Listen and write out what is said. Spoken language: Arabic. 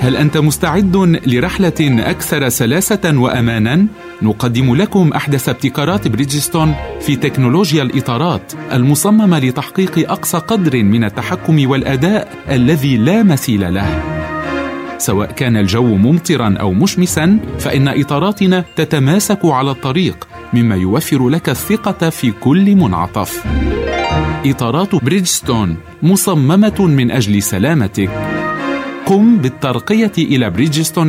هل أنت مستعد لرحلة أكثر سلاسة وأمانا؟ نقدم لكم أحدث ابتكارات بريدجستون في تكنولوجيا الإطارات المصممة لتحقيق أقصى قدر من التحكم والأداء الذي لا مثيل له. سواء كان الجو ممطرا أو مشمسا، فإن إطاراتنا تتماسك على الطريق، مما يوفر لك الثقة في كل منعطف. إطارات بريدجستون مصممة من أجل سلامتك. قم بالترقية إلى بريدجستون